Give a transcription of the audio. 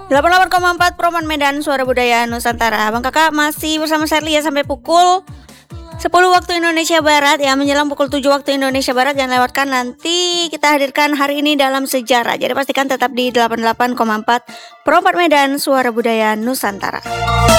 88,4 Proman Medan, Suara Budaya Nusantara. Bang Kakak masih bersama Sherly ya sampai pukul 10 waktu Indonesia Barat ya, menjelang pukul 7 waktu Indonesia Barat. Jangan lewatkan, nanti kita hadirkan hari ini dalam sejarah. Jadi pastikan tetap di 88,4 Proman Medan, Suara Budaya Nusantara.